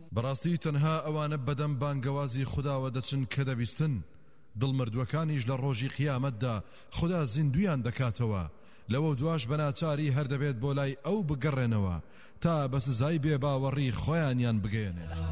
بەڕاستی تەنها ئەوانە بەدەم بانگەوازی خوداوە دەچن کە دەبیستن دڵمردوەکانیش لە ڕۆژی قیامەتدا خدا زیندویان دەکاتەوە لەوە دواش بەناچاری هەر دەبێت بۆ لای ئەو بگەڕێنەوە تا بە سزای بێباوەڕی خۆیانیان بگەێنێ